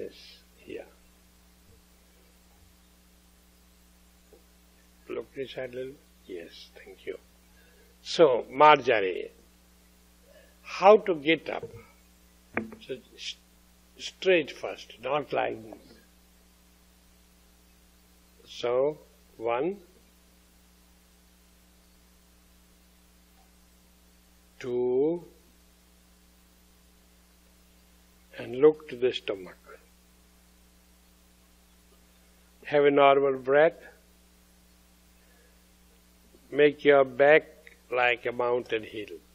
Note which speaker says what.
Speaker 1: Yes, here. Look this side a little. Yes, thank you. So, Marjari, how to get up? So, straight first, not like this. So, 1, 2, and look to the stomach. Have a normal breath. Make your back like a mountain hill.